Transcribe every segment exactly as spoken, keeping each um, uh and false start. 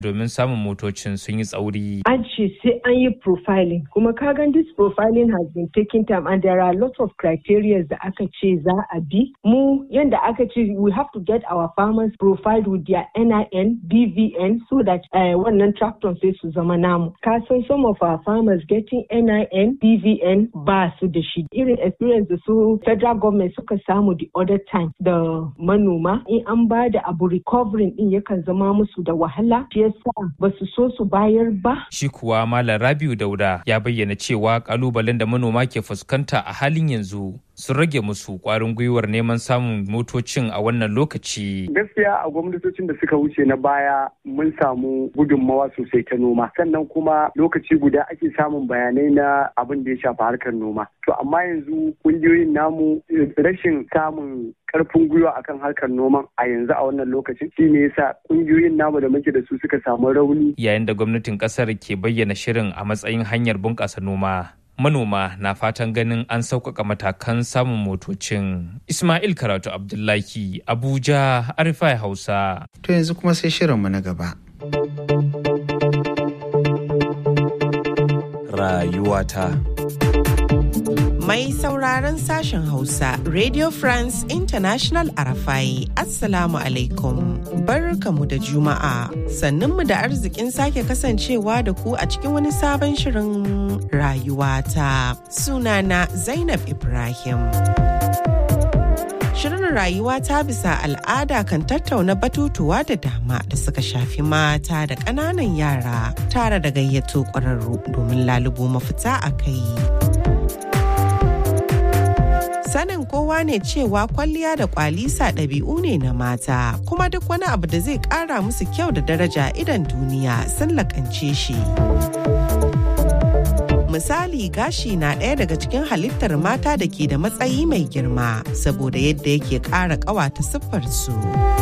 domin samun motocin sun yi tsauri. An ce sai an yi profiling, kuma kagan this profiling has been taking time and there are lots of criteria da aka ce za a bi. Mu yanda aka ce we have to get our farmers profiled with their N I N, B V N so that uh, wannan tractor sai su zama namu. Ka san some of our farmers getting N I N, B V N ba su da shi. Irin experience da su federal government suka samu the other time da manoma in an ba da abu recovering din yakan zama musu da wahala, shi yasa ba su so su bayar ba. Shi kuwa Malam Rabiu Dauda ya bayyana cewa kalubalen da manoma ke fuskanta a halin yanzu sun rage musu kwarin gwiwar neman samun motocin a wannan lokaci. Gaskiya a gwamnatocin da suka wuce na baya mun samu gudunmawa sosai ta noma, sannan kuma lokaci guda ake samun bayanai na abin da ya shafi harkar noma. To amma yanzu kungiyoyin namu rashin samun karfin gwiwa akan harkar noman a yanzu a wannan lokacin shi ne yasa kungiyoyin namu da muke da su suka samu rauni. Yayin da gwamnatin kasar ke bayyana shirin a matsayin hanyar bunƙasa noma, manoma na fatan ganin an sauƙaƙa matakan samun motocin. Ismail Karatu Abdullahi, Abuja, Arifai Hausa. To yanzu kuma sai shirinmu na gaba. Rayuwata. Mai sauraron sashen Hausa, Radio France International Arafai, Assalamu alaikum. Barkamu da Juma'a, sannunmu da arzikin sake kasancewa da ku a cikin wani sabon shirin rayuwata. Sunana Zainab Ibrahim. Shirin rayuwa ta bisa al'ada kan tattauna batutuwa da dama da suka shafi mata da ƙananan yara tare da gayyato ƙwararru domin lalubo mafita a kai. Sanin kowa ne cewa kwalliya da kwalisa ɗabi'u ne na mata, kuma duk wani abu da zai ƙara musu kyau da daraja idan duniya sun laƙance shi. Misali, gashi na ɗaya daga cikin halittar mata da ke da matsayi mai girma saboda yadda yake ƙara ƙawata siffarsu.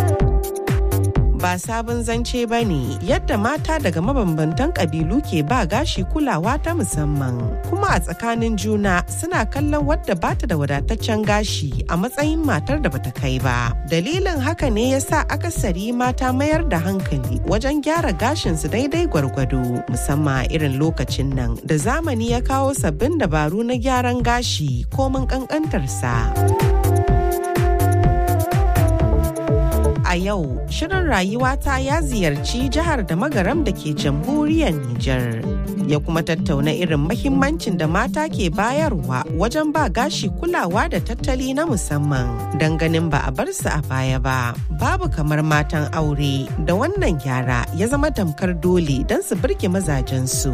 Ba sabon zance ba ne yadda mata daga mabambantan ƙabilu ke ba gashi kulawa ta musamman, kuma a tsakanin juna suna kallon wadda bata da wadataccen gashi a matsayin matar da bata kai ba. Dalilin haka ne yasa akasari mata mayar da hankali wajen gyara gashinsu daidai gwargwado, musamman irin lokacin nan da zamani ya kawo sabbin dabaru na gyaran gashi komin ƙanƙantarsa. A yau, shirin rayuwata ya ziyarci jihar da Magaram da ke jamhuriyar Nijar. Ya kuma tattauna irin mahimmancin da mata ke bayarwa wajen ba gashi kulawa da tattali na musamman don ganin ba a bar su a baya ba. Babu kamar matan aure da wannan yara ya zama tamkar dole don su birge mazajensu.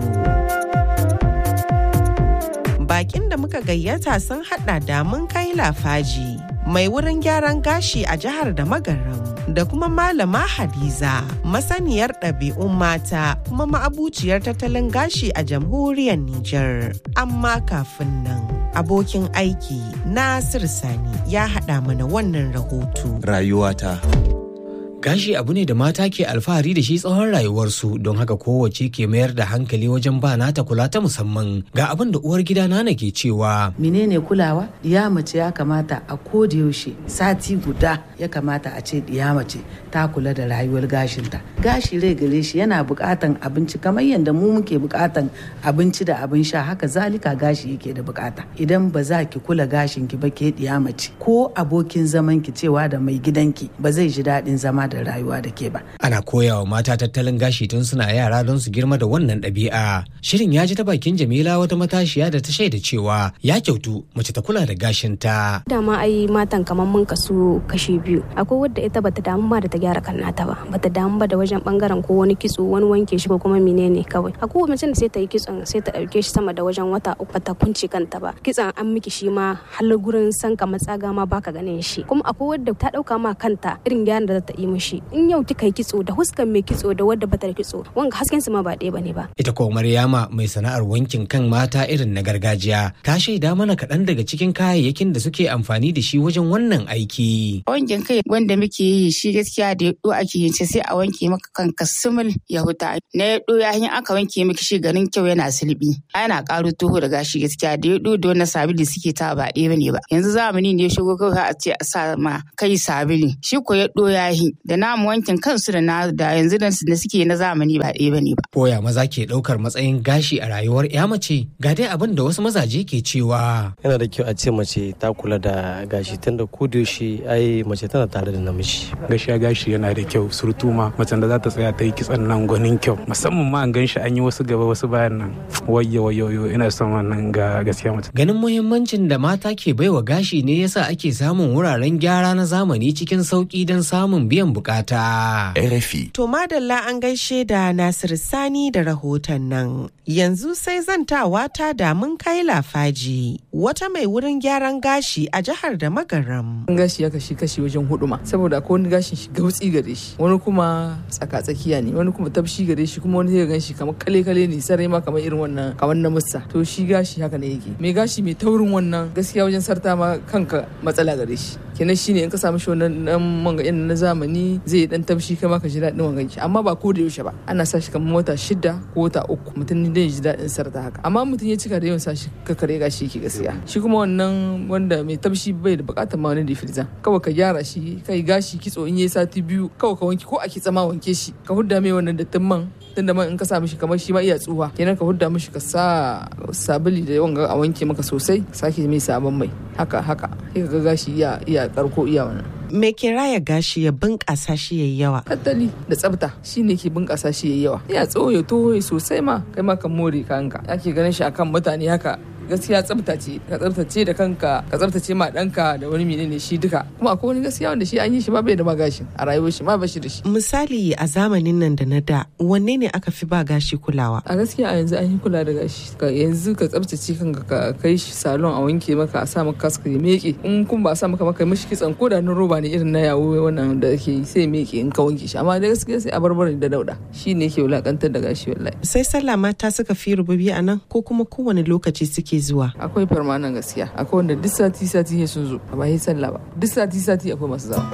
Bakin da muka gayyata sun hada da mun kai lafaji, mai wurin gyaran gashi a jihar da Magaram, da kuma Malama Hadiza, masaniyar ɗabi'un mata kuma ma'abuciyar tattalin gashi a jamhuriyar Nijar. Amma kafin nan, abokin aiki Nasir Sani ya haɗa mana wannan rahoto. Rayuwata. Gashi abu ne da mata ke alfahari da shi tsawon rayuwarsu, don haka kowace ke mayar da hankali wajen ba nata kula ta musamman. Ga abin da uwar gida Nana ke cewa. Menene kulawa? Ya mace ya kamata a koda yaushe sati guda ya kamata a ce diya mace ta kula da rayuwar gashinta. Gashi rai gare shi yana bukatan abinci kamar yadda mu muke bukatan abinci da abin sha, haka zalika gashi yake da bukata. Idan ba za ki kula gashin ki ba ke diya mace, ko abokin zaman ki cewa da mai gidanki ba zai ji daɗin zama da rayuwa da ke ba. Ana koyawa mata tattalin gashi tun suna yara don su girma da wannan ɗabi'a. Shirin ya ji ta bakin Jamila, wata matashiya da ta shaida cewa ya kyautu mace ta kula da gashinta. Dama ai matan kamar mun kasu kashi biyu. Akwai wadda ita bata damu ba da ta gyara kan nata ba, bata damu ba da wajen bangaren ko wani kitso, wani wanke shi ko kuma menene kawai. Akwai mace da sai ta yi kitson sai ta dauke shi sama da wajen wata uku ta kunce kanta ba. Kitson an miki shi ma har gurin sanka matsaga ma baka ganin shi. Kuma akwai wadda ta dauka ma kanta irin gyaran da za ta yi mishi. In yau kika yi kitso da huskan mai kitso da wadda bata da kitso, wanga hasken su ma ba ɗaya bane ba. Ita ko Maryama, mai sana'ar wankin kan mata irin na gargajiya, ta shaida mana kaɗan daga cikin kayayyakin da suke amfani da shi wajen wannan aiki. Wankin kai wanda muke yi shi gaskiya da yaɗo ake yin sai a wanke maka kanka sumul ya huta. Na yaɗo ya hin aka wanke miki shi garin kyau yana sulbi. Ana ƙaro toho da gashi gaskiya da yaɗo da wannan sabili suke ta ba ɗaya bane ba. Yanzu zamani ne shigo kawai a ce a sa ma kai sabili. Shi ko yaɗo ya hin da namu wankin kansu da na da yanzu da suke na zamani ba ɗaya bane ba. Koya maza ke ɗaukar matsayin gashi a rayuwar ya mace? Ga dai abin da wasu mazaje ke cewa. Yana da kyau a ce mace ta kula da gashi tunda ko da yaushe ai mace tana tare da namiji. Gaskiya gashi yana da kyau surtu ma macen da za ta tsaya ta yi kitsan nan gwanin kyau musamman ma an gan shi an yi wasu gaba wasu bayan nan wayyo wayyo ina son wannan ga gaskiya mace. Ganin muhimmancin da mata ke baiwa gashi ne yasa ake samun wuraren gyara na zamani cikin sauki don samun biyan bukata. R F I. To madalla an gaishe da Nasir Sani da rahoton nan. Yanzu sai zantawa ta da mun kai lafaji wata mai wurin gyaran gashi a jihar da Magaram. Gashi ya kashi kashi wajen hudu ma saboda akwai wani gashin shi gautsi gare shi wani kuma tsaka tsakiya ne wani kuma tabshi gare shi kuma wani zai gan shi kamar kale kale ne sarai ma kamar irin wannan kamar na musa. To shi gashi haka ne yake. Mai gashi mai taurin wannan gaskiya wajen sarta ma kanka matsala gare shi. Kenan shine in ka samu shi wannan dan manga na zamani zai dan tabshi kai ma ka ji daɗin wangan shi amma ba ko da yaushe ba ana sa shi kamar wata shida ko wata uku mutum ne zai ji daɗin sarta haka amma mutum ya cika da yawan sa shi ka kare gashi yake gaskiya shi kuma wannan wanda mai tabshi bai da bukatar ma wani difriza kawai ka gyara shi kai gashi kitso in yayi sati biyu kawai ka wanke ko a kitsa ma wanke shi ka hudda mai wannan dattin man tunda man in ka sa mishi kamar shi ma iya tsuwa kenan ka hudda mishi ka sa sabuli da yawan a wanke maka sosai sake mai sabon mai haka haka sai ka ga gashi iya iya karko iya wannan. Me ke raya gashi ya bunƙasa shi yayi yawa? Tattali da tsafta shine ke bunƙasa shi yayi yawa. Ya tsoho ya toho sosai ma kai ma kan more kanka. Ake ganin shi akan mutane haka gaskiya tsaftace ka tsaftace da kanka ka tsaftace ma danka da wani menene shi duka kuma akwai wani gaskiya wanda shi an yi shi ma bai da magashin a rayuwar shi ma ba shi da shi. Misali a zamanin nan da na da wanne ne aka fi ba gashi kulawa? A gaskiya a yanzu an yi kula da gashi ka yanzu ka tsaftace kanka ka kai shi salon a wanke maka a sa maka kaska ya meke in kun ba sa maka maka mishi kitsan ko da na roba ne irin na yawo wannan da ake yi sai meke in ka wanke shi amma da gaskiya sai a barbare da dauda shi ne ke wulakantar da gashi wallahi. Sai sallah mata suka fi rububi a nan ko kuma kowane lokaci suke zuwa? Akwai farmanan gaskiya akwai wanda duk sati sati ya sun zo ba sai sallah ba duk sati sati akwai masu zawa.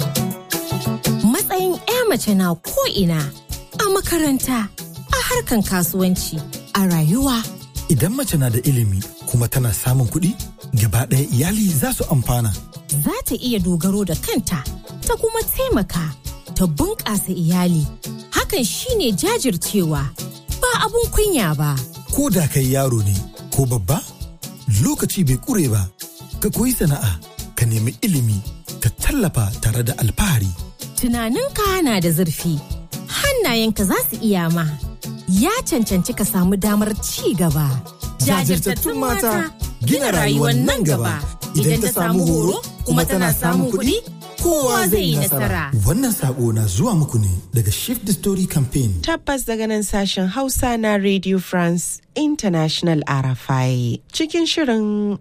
Matsayin ƴa mace na ko ina a makaranta a harkan kasuwanci a rayuwa. Idan mace na da ilimi kuma tana samun kuɗi gaba ɗaya iyali za su amfana. Za ta iya dogaro da kanta ta kuma taimaka ta bunƙasa iyali hakan shine jajircewa ba abun kunya ba. Ko da kai yaro ne ko babba lokaci bai kure ba ka koyi sana'a ka nemi ilimi ka tallafa tare da alfahari. Tunaninka na da zurfi hannayenka za su iya ma ya cancanci ka samu damar ci gaba. Jajirtattun mata gina rayuwar nan gaba idan ta samu horo kuma tana samun kuɗi kowa zai yi nasara. Wannan sako na zuwa muku ne daga Shift the Story Campaign. Tabbas daga nan sashen Hausa na Radio France International R F I cikin shirin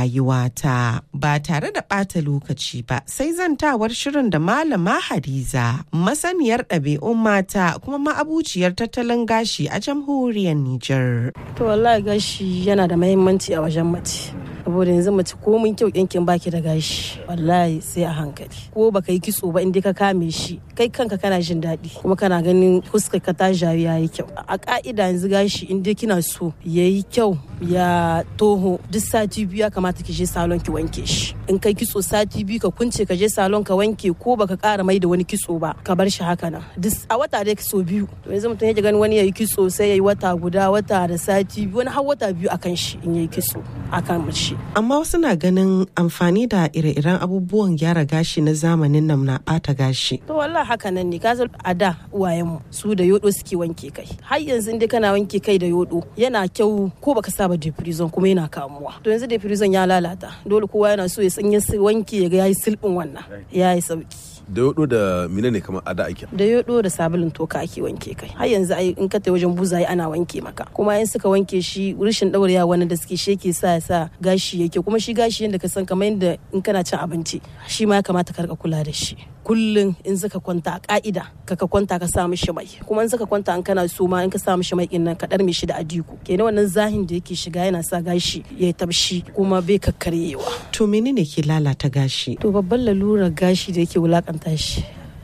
rayuwata ba tare da ɓata lokaci ba sai zantawar shirin da Malama Hadiza masaniyar ɗabi'un mata kuma ma'abuciyar tattalin gashi a jamhuriyar Nijar. To wallahi gashi yana da muhimmanci a wajen mace. Saboda yanzu mace ko mun kyau yankin baki da gashi wallahi sai a hankali ko baka yi kitso ba inda ka kame shi kai kanka kana jin daɗi kuma kana ganin fuskar ka ta jawi yayi kyau a ka'ida yanzu gashi inda kina so yayi kyau ya toho duk sati biyu ya kamata ki je salon ki wanke shi in kai kitso sati biyu ka kunce ka je salon ka wanke ko baka ƙara mai da wani kitso ba ka bar shi haka nan duk a wata dai kitso biyu to yanzu mutum ya gani wani yayi kitso sai yayi wata guda wata da sati biyu wani har wata biyu akan shi in yayi kitso akan mace. Amma wasu na ganin amfani da ire-iren abubuwan gyara gashi na zamanin nan na bata gashi. To wallahi haka nan ne kaza a da uwayenmu su da yodo suke wanke kai. Har yanzu inda kana wanke kai da yodo yana kyau ko baka saba deprison kuma yana kamuwa. To yanzu deprison ya lalata. Dole kowa yana so ya sanya wanke ya ga yayi silbin wannan. Yayi sauki. Da yodo da mine ne kamar ada ake? Da yodo da sabulun toka ake wanke kai. Har yanzu ai in ka tai wajen buzaye ana wanke maka. Kuma in suka wanke shi rishin daurewa wani da suke sheke sa sa gashi yake kuma shi gashi yanda ka san kamar yanda in kana cin abinci shi ma ya kamata ka rika kula da shi. Kullum in zaka kwanta a ka'ida ka ka kwanta ka sa mishi mai kuma in zaka kwanta an kana so ma in ka sa mishi mai din nan ka dar mishi da adiku kenan wannan zahin da yake shiga yana sa gashi ya tabshi kuma bai kakkaryewa. To menene ke lalata gashi? To babban lalura gashi da yake wulakanta shi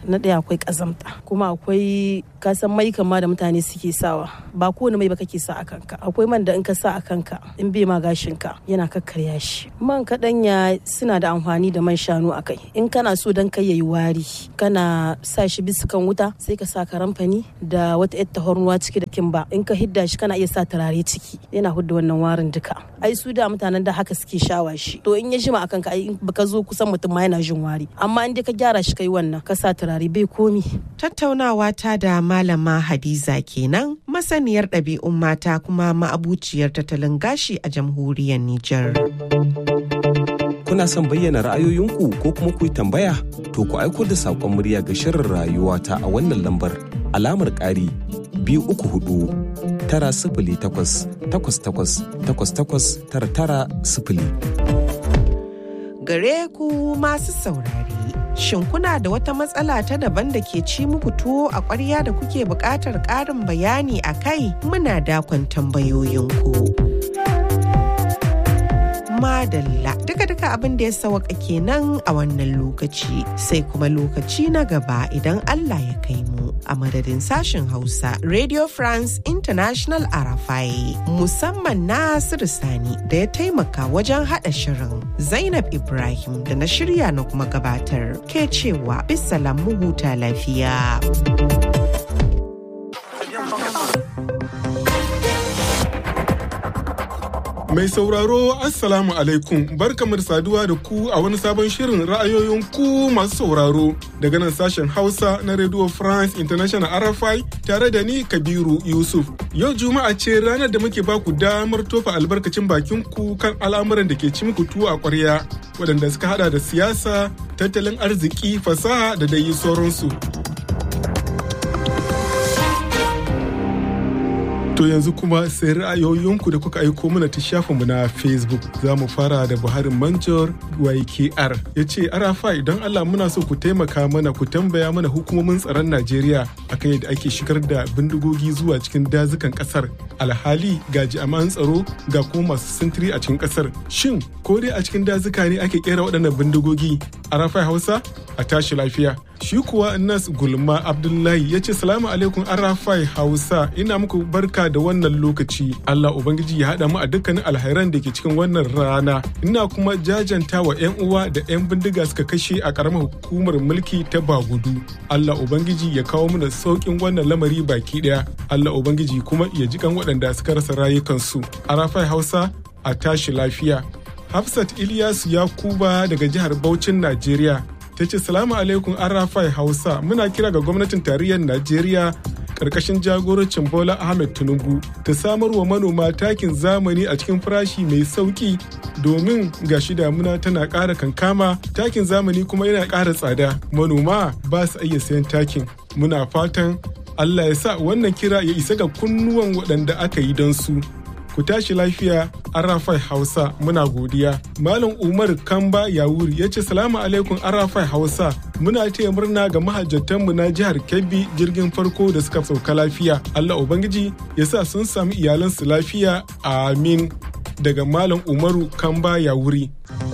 na ɗaya akwai ƙazamta kuma akwai kasan mai kama da mutane suke sawa ba kowane mai ba kake sa a kanka akwai man da in ka sa a kanka in bai ma gashin ka yana kakkarya shi man kaɗanya suna da amfani da man shanu a kai in kana so dan kai yayi wari kana sa shi bisa kan wuta sai ka sa karamfani da wata yar tahornuwa ciki da kimba in ka hidda shi kana iya sa turare ciki yana hudda wannan warin duka ai su da mutanen da haka suke shawa shi to in ya jima a kanka ai in baka zo kusan mutum ma yana jin wari amma in dai ka gyara shi kai wannan ka sa turare bai komi. Tattaunawa ta da Malama Hadiza kenan masaniyar ɗabi'un mata kuma ma'abuciyar tattalin gashi a jamhuriyar Nijar. Kuna son bayyana ra'ayoyinku ko kuma ku yi tambaya? To ku aiko da saƙon murya ga shirin rayuwa ta a wannan lambar alamar ƙari biyu uku hudu tara sifili takwas takwas takwas takwas takwas tara tara sifili. Gare ku masu saurare. Shin kuna da wata matsala ta daban da ke ci muku tuwo a ƙwarya da kuke buƙatar ƙarin bayani a kai? Muna dakon tambayoyinku. Madalla duka-duka abin da ya sawaka kenan a wannan lokaci sai kuma lokaci na gaba idan Allah ya kai mu a madadin sashen Hausa Radio France International Arafai musamman Nasiru Sani da ya taimaka wajen haɗa shirin Zainab Ibrahim da na shirya na kuma gabatar ke cewa bisalam mu huta lafiya. Mai sauraro Assalamu alaikum barkamu da saduwa da ku a wani sabon shirin ra'ayoyin ku masu sauraro daga nan sashen Hausa na Radio France International R F I tare da ni Kabiru Yusuf. Yau Juma'a ce ranar da muke baku damar tofa albarkacin bakin ku kan al'amuran da ke ci muku tuwo a ƙwarya waɗanda suka hada da siyasa, tattalin arziki, fasaha da dai sauransu. To yanzu kuma sai ra'ayoyinku da kuka aiko mana ta shafinmu na Facebook. Za mu fara da Buhari Manjor Y K R. Ya ce, Arafa idan Allah muna so ku taimaka mana ku tambaya mana hukumomin tsaron Najeriya akan yadda ake shigar da bindigogi zuwa cikin dazukan kasar. Alhali ga jami'an tsaro ga kuma masu sintiri a cikin kasar. Shin ko dai a cikin dazuka ne ake kera waɗannan bindigogi? Arafa Hausa a tashi lafiya. Shi kuwa Nas Gulma Abdullahi ya ce salamu alaikum Arafai Hausa ina muku barka da wannan lokaci. Allah Ubangiji ya haɗa mu a dukkanin alhairan da ke cikin wannan rana. Ina kuma jajanta wa 'yan uwa da 'yan bindiga suka kashe a ƙaramar hukumar mulki ta Bagudu. Allah Ubangiji ya kawo mu da sauƙin wannan lamari baki ɗaya. Allah Ubangiji kuma ya ji kan waɗanda suka rasa rayukansu. Arafai Hausa a tashi lafiya. Hafsat Ilyasu Yakuba daga jihar Bauchin Najeriya. Ta ce salamu alaikum Arafai Hausa muna kira ga gwamnatin tarayyar Najeriya karkashin jagorancin Bola Ahmed Tinubu ta samar wa manoma takin zamani a cikin farashi mai sauki domin gashi damuna tana ƙara kankama takin zamani kuma yana ƙara tsada manoma ba su iya sayan takin. Muna fatan Allah ya sa wannan kira ya isa ga kunnuwan waɗanda aka yi don su. Ku tashi lafiya Arafai Hausa muna godiya. Malam Umar Kamba Yawuri ya ce salamu alaikum Arafai Hausa muna taya murna ga mahajjatanmu na jihar Kebbi jirgin farko da suka sauka lafiya. Allah Ubangiji ya sa sun sami iyalansu lafiya amin. Daga Malam Umaru Kamba Yawuri.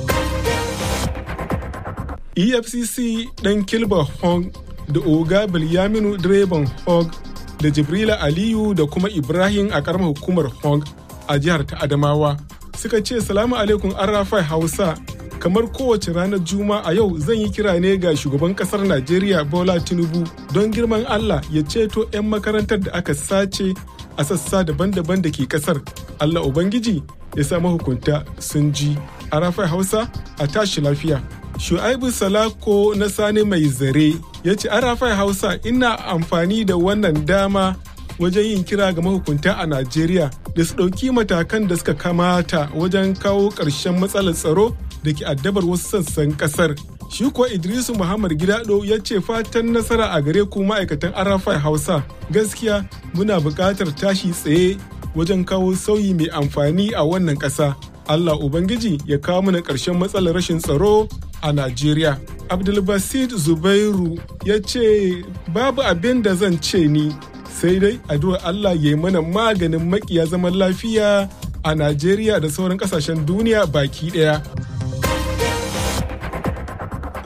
E F C C ɗan Kilba Hong da Oga Bilyaminu direban Hong da Jibrila Aliyu da kuma Ibrahim a ƙaramar hukumar Hong a jihar ta Adamawa suka ce salamu alaikum Arafai Hausa kamar kowace ranar Juma'a a yau zan yi kira ne ga shugaban kasar Najeriya Bola Tinubu don girman Allah ya ceto 'yan makarantar da aka sace a sassa daban-daban da ke kasar. Allah Ubangiji ya sa mahukunta sun ji. Arafai Hausa a tashi lafiya. Shu'aibu Salako na Sani Mai Zare ya ce Arafai Hausa ina amfani da wannan dama wajen yin kira ga mahukunta a Najeriya da su ɗauki matakan da suka kamata wajen kawo ƙarshen matsalar tsaro da ke addabar wasu sassan ƙasar. Shi kuwa Idrisu Muhammad Gidado ya ce fatan nasara a gare ku ma'aikatan Arafai Hausa. Gaskiya muna buƙatar tashi tsaye wajen kawo sauyi mai amfani a wannan ƙasa. Allah Ubangiji ya kawo mana ƙarshen matsalar rashin tsaro a Najeriya. Abdulbasid Zubairu ya ce babu abin da zan ce ni sai dai addu'ar Allah ya yi mana maganin makiya zaman lafiya a Najeriya da sauran kasashen duniya baki daya.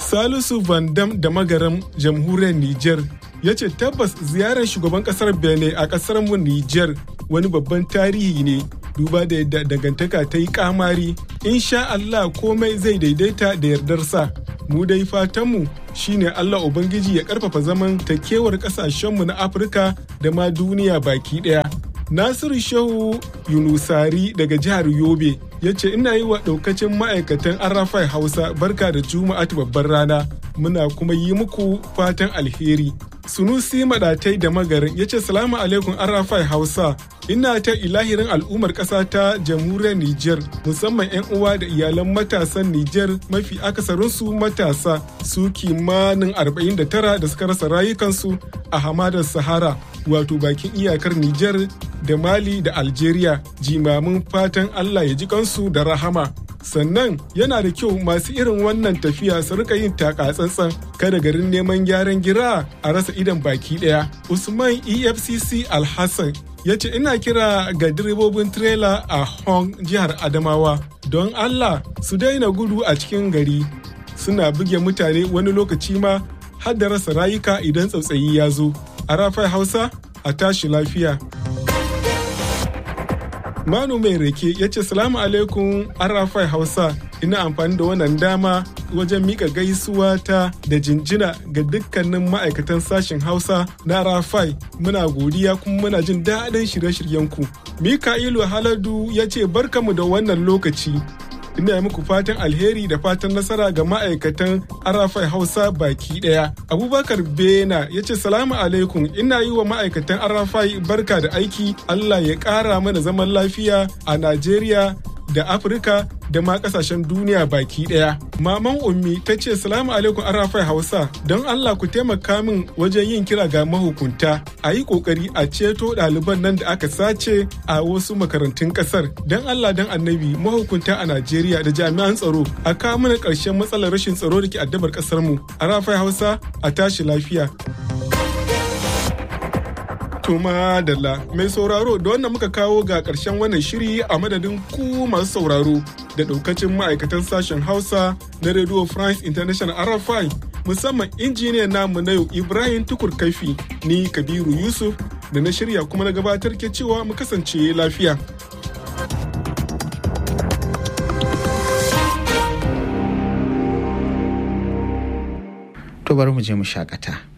Salisu Van Dam da Magaram jamhuriyar Nijar ya ce tabbas ziyarar shugaban kasar Benin a kasar mu Nijar wani babban tarihi ne duba da yadda dangantaka ta yi kamari. Insha Allah komai zai daidaita da yardarsa. Mu dai fatanmu shine Allah Ubangiji ya karfafa zaman takewar kasashenmu na Afirka da ma duniya baki daya. Nasiru Shehu Yunusari daga jihar Yobe ya ce ina yi wa daukacin ma'aikatan Arafai Hausa barka da Juma'atu babbar rana, muna kuma yi muku fatan alheri. Sunusi Madatai da Magarin ya ce salamu alaikum Arafai Hausa, ina ta ilahirin al'ummar ƙasa ta jamhuriyar Nijar musamman 'yan uwa da iyalan matasan Nijar mafi akasarinsu matasa su kimanin arba'in da tara da suka rasa rayukansu a hamadar Sahara wato bakin iyakar Nijar da Mali da Algeria. Jimamin fatan Allah ya ji kansu da rahama. Sannan yana da kyau masu irin wannan tafiya su rika yin taka tsantsan kada garin neman gyaran gira a rasa idan baki daya. Usman E F C C Alhassan ya ce ina kira ga direbobin tirela a Hong jihar Adamawa don Allah su daina gudu a cikin gari suna buge mutane wani lokaci ma har da rasa rayuka idan tsautsayi ya zo. Arafai Hausa a tashi lafiya. Manu mai reke ya ce salamu alaikum Arafai Hausa, ina amfani da wannan dama wajen mika gaisuwa ta da jinjina ga dukkanin ma'aikatan sashen Hausa na Arafai. Muna godiya kuma muna jin daɗin shirye-shiryenku. Mika'ilu Haladu ya ce barkamu da wannan lokaci. Ina yi muku fatan alheri da fatan nasara ga ma'aikatan Arafai Hausa baki daya. Abubakar Bena ya ce salamu alaikum, ina yi wa ma'aikatan Arafai barka da aiki. Allah ya ƙara mana zaman lafiya a Najeriya da Afirka da ma kasashen duniya baki daya. Maman Ummi ta ce salamu alaikum Arafai Hausa, don Allah ku taimaka min wajen yin kira ga mahukunta a yi kokari a ceto ɗaliban nan da aka sace a wasu makarantun ƙasar. Don Allah don Annabi mahukunta a Najeriya da jami'an tsaro a kawo mana ƙarshen matsalar rashin tsaro da ke addabar ƙasar mu. Arafai Hausa a tashi lafiya. Tuma Dalla mai sauraro da wannan muka kawo ga ƙarshen wannan shiri a madadin ku masu sauraro da ɗaukacin ma'aikatan sashen Hausa na Radio France International Arafai musamman injiniyan namu na yau Ibrahim Tukur Kaifi, ni Kabiru Yusuf da na shirya kuma na gabatar ke cewa mu kasance lafiya. To bari mu je mu shakata.